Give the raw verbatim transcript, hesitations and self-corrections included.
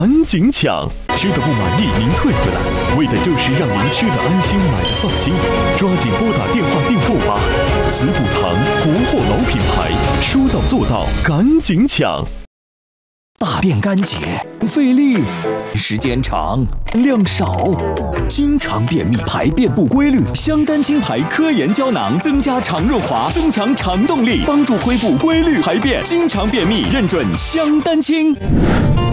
赶紧抢！吃的不满意您退回来，为的就是让您吃的安心，买的放心。抓紧拨打电话订购吧！慈补堂国货老品牌，说到做到，赶紧抢！ 大便干结，费力，时间长，量少，经常便秘，排便不规律。香丹清排科研胶囊增加肠润滑，增强肠动力，帮助恢复规律排便。经常便秘，认准香丹清。